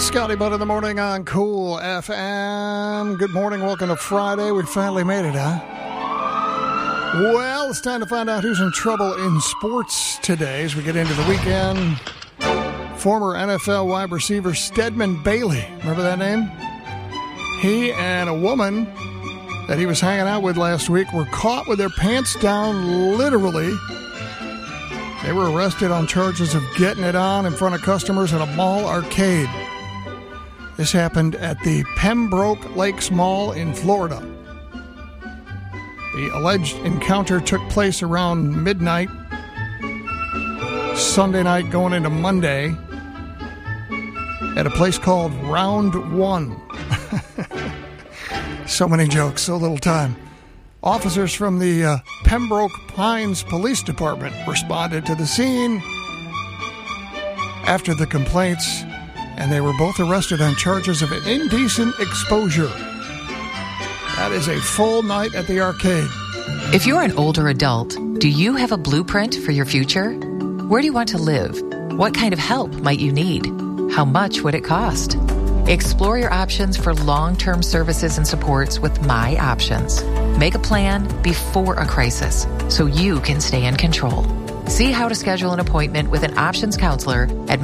Scotty Butt in the morning on Cool FM. Good morning. Welcome to Friday. We finally made it, huh? Well, it's time to find out who's in trouble in sports today as we get into the weekend. Former NFL wide receiver Stedman Bailey. Remember that name? He and a woman that he was hanging out with last week were caught with their pants down, literally. They were arrested on charges of getting it on in front of customers at a mall arcade. This happened at the Pembroke Lakes Mall in Florida. The alleged encounter took place around midnight, Sunday night going into Monday, at a place called Round One. So many jokes, so little time. Officers from the Pembroke Pines Police Department responded to the scene after the complaints, and they were both arrested on charges of indecent exposure. That is a full night at the arcade. If you're an older adult, do you have a blueprint for your future? Where do you want to live? What kind of help might you need? How much would it cost? Explore your options for long-term services and supports with My Options. Make a plan before a crisis so you can stay in control. See how to schedule an appointment with an options counselor at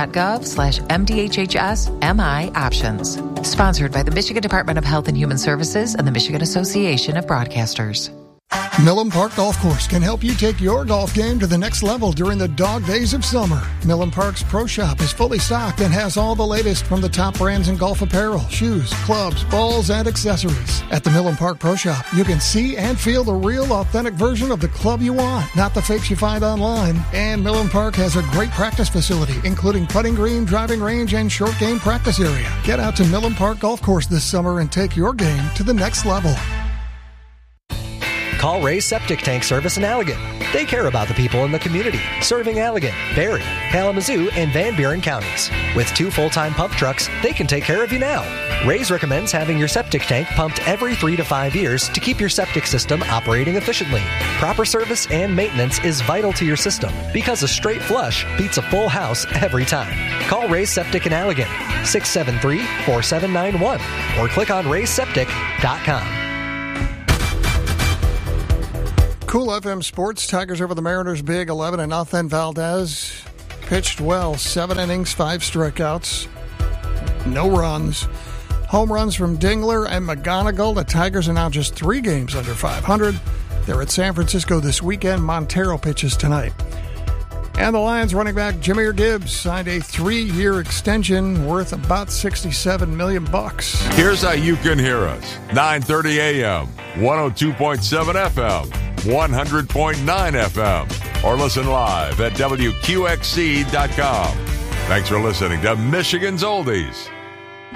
michigan.gov/MDHHS-MI Options. Sponsored by the Michigan Department of Health and Human Services and the Michigan Association of Broadcasters. Millen Park Golf Course can help you take your golf game to the next level during the dog days of summer. Millen Park's Pro Shop is fully stocked and has all the latest from the top brands in golf apparel, shoes, clubs, balls, and accessories. At the Millen Park Pro Shop, you can see and feel the real, authentic version of the club you want, not the fakes you find online. And Millen Park has a great practice facility, including putting green, driving range, and short game practice area. Get out to Millen Park Golf Course this summer and take your game to the next level. Call Ray's Septic Tank Service in Allegan. They care about the people in the community, serving Allegan, Barry, Kalamazoo, and Van Buren counties. With 2 full-time pump trucks, they can take care of you now. Ray's recommends having your septic tank pumped every 3 to 5 years to keep your septic system operating efficiently. Proper service and maintenance is vital to your system because a straight flush beats a full house every time. Call Ray's Septic in Allegan, 673-4791, or click on rayseptic.com. Cool FM Sports. Tigers over the Mariners big 11-0. Valdez pitched well. 7 innings, 5 strikeouts. No runs. Home runs from Dingler and McGonigal. The Tigers are now just 3 games under 500. They're at San Francisco this weekend. Montero pitches tonight. And the Lions running back Jahmyr Gibbs signed a 3-year extension worth about $67 million. Here's how you can hear us. 9:30 a.m., 102.7 FM. 100.9 FM, or listen live at WQXC.com. Thanks for listening to Michigan's Oldies.